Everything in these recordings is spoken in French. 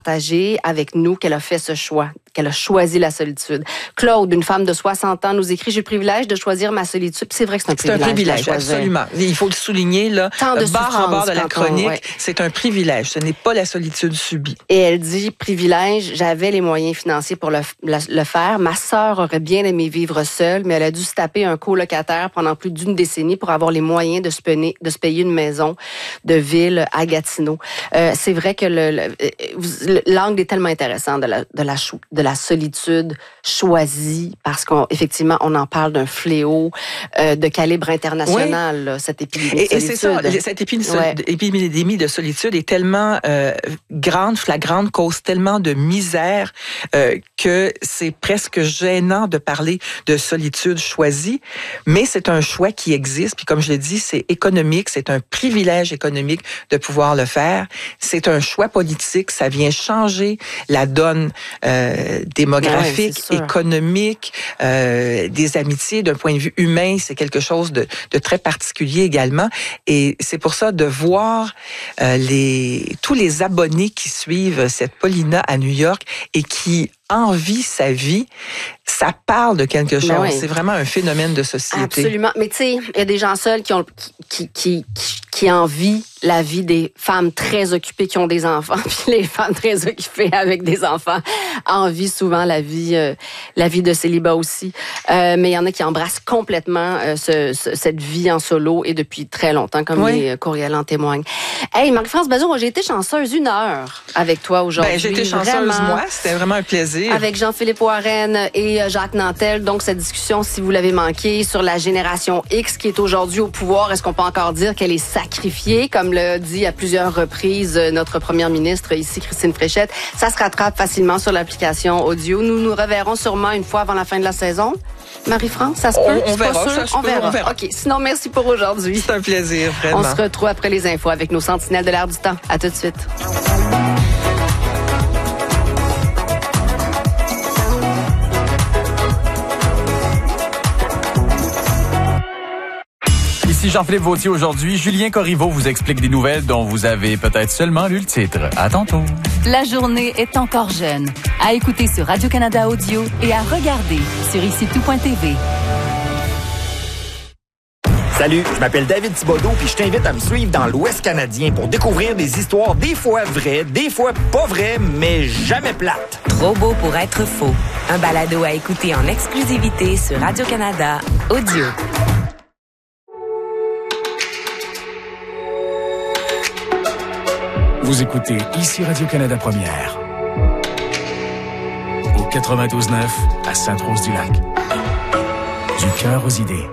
partagé avec nous qu'elle a fait ce choix, qu'elle a choisi la solitude. Claude, une femme de 60 ans, nous écrit « J'ai le privilège de choisir ma solitude ». C'est vrai que c'est un privilège. C'est un privilège, absolument. Il faut le souligner, là, barre en bord de la chronique, c'est un privilège. Ce n'est pas la solitude subie. Et elle dit « Privilège, j'avais les moyens financiers pour le faire. Ma sœur aurait bien aimé vivre seule, mais elle a dû se taper un colocataire pendant plus d'une décennie pour avoir les moyens de se payer une maison de ville à Gatineau. » C'est vrai que l'angle est tellement intéressant de la solitude choisie parce qu'effectivement, on en parle d'un fléau de calibre international, là, cette épidémie de solitude. Et c'est ça, cette épidémie de solitude est tellement grande, flagrante, cause tellement de misère que c'est presque gênant de parler de solitude choisie, mais c'est un choix qui existe, puis comme je l'ai dit, c'est économique, c'est un privilège économique de pouvoir le faire, c'est un choix politique, ça vient changer la donne démographique, économique, des amitiés, d'un point de vue humain, c'est quelque chose de très particulier également. Et c'est pour ça de voir tous les abonnés qui suivent cette Paulina à New York et qui envie sa vie, ça parle de quelque chose. Oui. C'est vraiment un phénomène de société. Absolument. Mais tu sais, il y a des gens seuls qui envient la vie des femmes très occupées qui ont des enfants, puis les femmes très occupées avec des enfants envient souvent la vie de célibat aussi. Mais il y en a qui embrassent complètement cette vie en solo et depuis très longtemps, comme les courriels en témoignent. Hey, Marie-France Bazot, j'ai été chanceuse 1 heure avec toi aujourd'hui. J'ai été chanceuse, moi. C'était vraiment un plaisir. Avec Jean-Philippe Warren et Jacques Nantel. Donc, cette discussion, si vous l'avez manqué, sur la génération X qui est aujourd'hui au pouvoir, est-ce qu'on peut encore dire qu'elle est sacrifiée, comme l'a dit à plusieurs reprises notre première ministre ici, Christine Fréchette? Ça se rattrape facilement sur l'application audio. Nous nous reverrons sûrement une fois avant la fin de la saison. Marie-France, ça se peut? On verra. OK. Sinon, merci pour aujourd'hui. C'est un plaisir, vraiment. On se retrouve après les infos avec nos sentinelles de l'air du temps. À tout de suite. Ici Jean-Philippe Vautier aujourd'hui. Julien Corriveau vous explique des nouvelles dont vous avez peut-être seulement lu le titre. À tantôt. La journée est encore jeune. À écouter sur Radio-Canada Audio et à regarder sur ICITOUP.tv. Salut, je m'appelle David Thibodeau puis je t'invite à me suivre dans l'Ouest canadien pour découvrir des histoires des fois vraies, des fois pas vraies, mais jamais plates. Trop beau pour être faux. Un balado à écouter en exclusivité sur Radio-Canada Audio. Vous écoutez ici Radio-Canada Première. Au 92.9 à Sainte-Rose-du-Lac. Du cœur aux idées.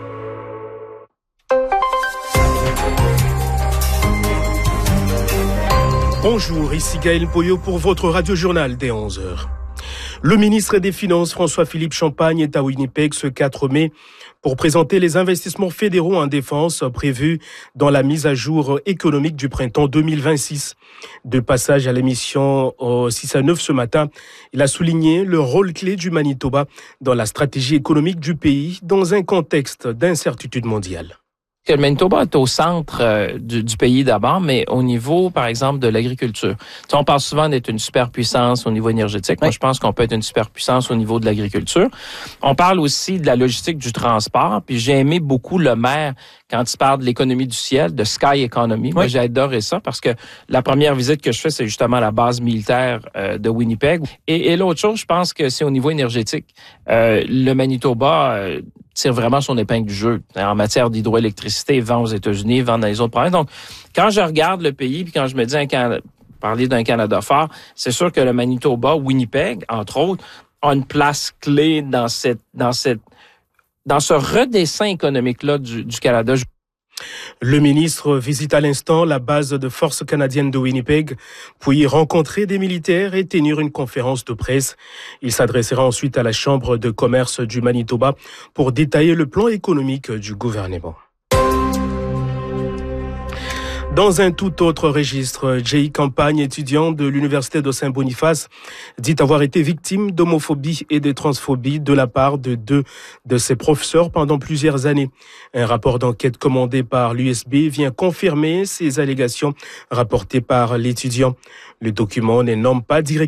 Bonjour, ici Gaël Poyot pour votre radio-journal dès 11h. Le ministre des Finances, François-Philippe Champagne, est à Winnipeg ce 4 mai pour présenter les investissements fédéraux en défense prévus dans la mise à jour économique du printemps 2026. De passage à l'émission 6 à 9 ce matin, il a souligné le rôle clé du Manitoba dans la stratégie économique du pays dans un contexte d'incertitude mondiale. Que le Manitoba est au centre du pays d'abord, mais au niveau, par exemple, de l'agriculture. Tu sais, on parle souvent d'être une superpuissance au niveau énergétique. Moi, je pense qu'on peut être une superpuissance au niveau de l'agriculture. On parle aussi de la logistique du transport. Puis j'ai aimé beaucoup le maire quand il parle de l'économie du ciel, de Sky Economy. Moi, j'ai adoré ça parce que la première visite que je fais, c'est justement la base militaire de Winnipeg. Et l'autre chose, je pense que c'est au niveau énergétique. Le Manitoba tire vraiment son épingle du jeu en matière d'hydroélectricité, vend aux États-Unis, vend dans les autres provinces. Donc, quand je regarde le pays, puis quand je me dis parler d'un Canada fort, c'est sûr que le Manitoba, Winnipeg, entre autres, a une place clé dans ce redessin économique-là du Canada. Le ministre visite à l'instant la base de force canadienne de Winnipeg pour y rencontrer des militaires et tenir une conférence de presse. Il s'adressera ensuite à la Chambre de commerce du Manitoba pour détailler le plan économique du gouvernement. Dans un tout autre registre, Jay Campagne, étudiant de l'Université de Saint-Boniface, dit avoir été victime d'homophobie et de transphobie de la part de 2 de ses professeurs pendant plusieurs années. Un rapport d'enquête commandé par l'USB vient confirmer ces allégations rapportées par l'étudiant. Le document ne nomme pas directement